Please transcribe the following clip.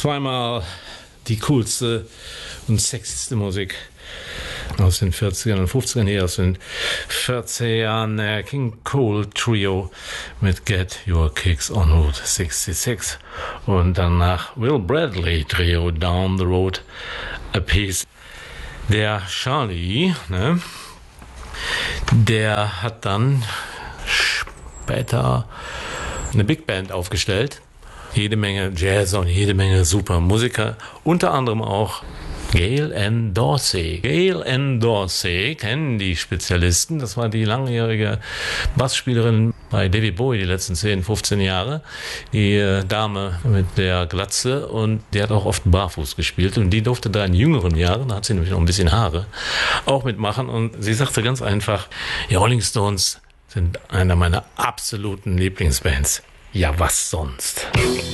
Zweimal die coolste und sexyste Musik aus den 40ern und 50ern, hier aus den 40ern. King Cole Trio mit Get Your Kicks on Route 66. Und danach Will Bradley Trio Down the Road a Piece. Der Charlie, ne, der hat dann später eine Big Band aufgestellt. Jede Menge Jazz und jede Menge super Musiker. Unter anderem auch Gail Ann Dorsey. Gail Ann Dorsey kennen die Spezialisten. Das war die langjährige Bassspielerin bei David Bowie die letzten 10, 15 Jahre. Die Dame mit der Glatze, und die hat auch oft barfuß gespielt. Und die durfte da in jüngeren Jahren, da hat sie nämlich noch ein bisschen Haare, auch mitmachen. Und sie sagte ganz einfach, die Rolling Stones sind einer meiner absoluten Lieblingsbands. Ja, was sonst?